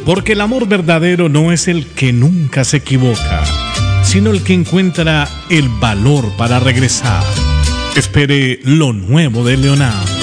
Porque el amor verdadero no es el que nunca se equivoca, sino el que encuentra el valor para regresar. Espere lo nuevo de Leonardo.